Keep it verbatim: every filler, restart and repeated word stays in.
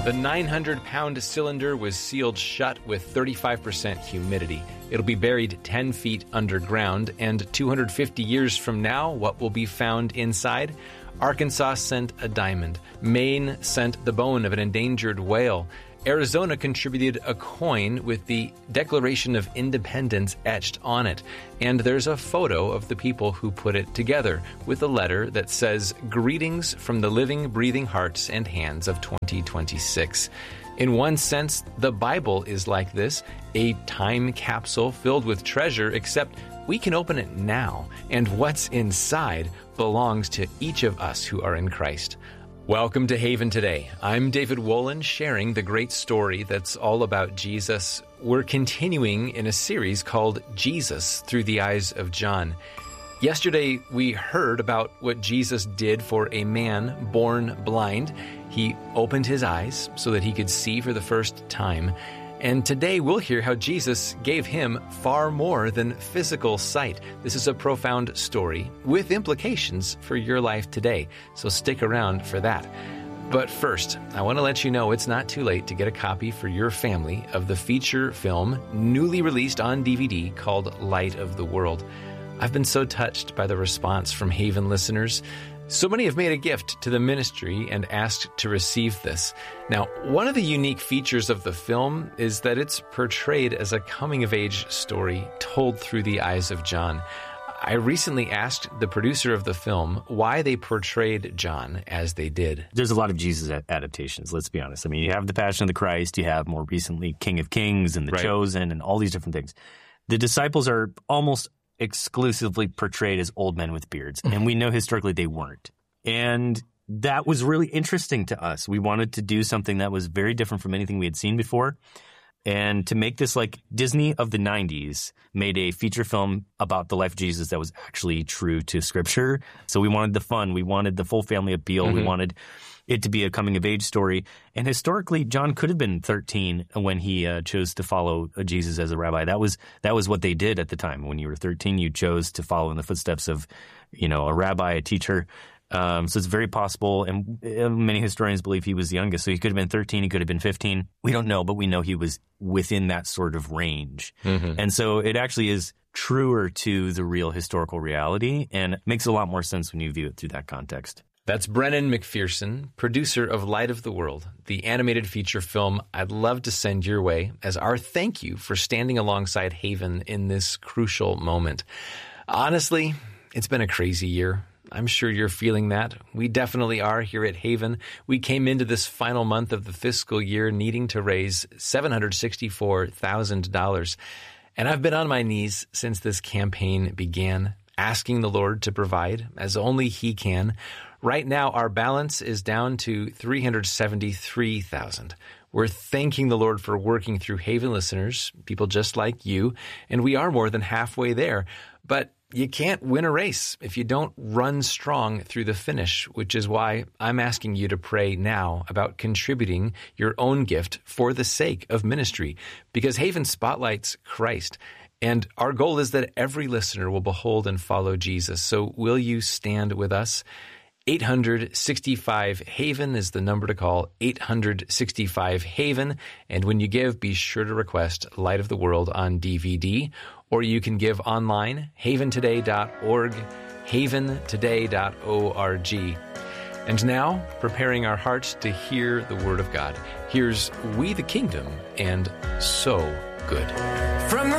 The nine hundred pound cylinder was sealed shut with thirty-five percent humidity. It'll be buried ten feet underground, and two hundred fifty years from now, what will be found inside? Arkansas sent a diamond. Maine sent the bone of an endangered whale. Arizona contributed a coin with the Declaration of Independence etched on it. And there's a photo of the people who put it together with a letter that says, "Greetings from the living, breathing hearts and hands of twenty twenty-six. In one sense, the Bible is like this, a time capsule filled with treasure, except we can open it now, and what's inside belongs to each of us who are in Christ. Welcome to Haven Today. I'm David Wolin, sharing the great story that's all about Jesus. We're continuing in a series called Jesus Through the Eyes of John. Yesterday, we heard about what Jesus did for a man born blind. He opened his eyes so that he could see for the first time. And today we'll hear how Jesus gave him far more than physical sight. This is a profound story with implications for your life today, so stick around for that. But first, I want to let you know it's not too late to get a copy for your family of the feature film newly released on D V D called Light of the World. I've been so touched by the response from Haven listeners. So many have made a gift to the ministry and asked to receive this. Now, one of the unique features of the film is that it's portrayed as a coming-of-age story told through the eyes of John. I recently asked the producer of the film why they portrayed John as they did. There's a lot of Jesus adaptations, let's be honest. I mean, you have The Passion of the Christ, you have more recently King of Kings and The Right. Chosen and all these different things. The disciples are almost exclusively portrayed as old men with beards, and we know historically they weren't. And that was really interesting to us. We wanted to do something that was very different from anything we had seen before. And to make this like Disney of the nineties made a feature film about the life of Jesus that was actually true to Scripture. So we wanted the fun. We wanted the full family appeal. Mm-hmm. We wanted it to be a coming-of-age story. And historically, John could have been thirteen when he uh, chose to follow Jesus as a rabbi. That was that was what they did at the time. When you were thirteen, you chose to follow in the footsteps of, you know, a rabbi, a teacher. Um, so it's very possible, and uh, many historians believe he was the youngest. So he could have been thirteen, he could have been fifteen. We don't know, but we know he was within that sort of range. Mm-hmm. And so it actually is truer to the real historical reality, and it makes a lot more sense when you view it through that context. That's Brennan McPherson, producer of Light of the World, the animated feature film I'd love to send your way as our thank you for standing alongside Haven in this crucial moment. Honestly, it's been a crazy year. I'm sure you're feeling that. We definitely are here at Haven. We came into this final month of the fiscal year needing to raise seven hundred sixty-four thousand dollars. And I've been on my knees since this campaign began, asking the Lord to provide as only He can. Right now, our balance is down to three hundred seventy-three thousand dollars. We're thanking the Lord for working through Haven listeners, people just like you, and we are more than halfway there. But you can't win a race if you don't run strong through the finish, which is why I'm asking you to pray now about contributing your own gift for the sake of ministry, because Haven spotlights Christ. And our goal is that every listener will behold and follow Jesus. So will you stand with us? eight hundred sixty-five Haven is the number to call, eight hundred sixty-five Haven. And when you give, be sure to request Light of the World on D V D, or you can give online, haven today dot org, haven today dot org. And now, preparing our hearts to hear the Word of God, here's We the Kingdom and So Good. From the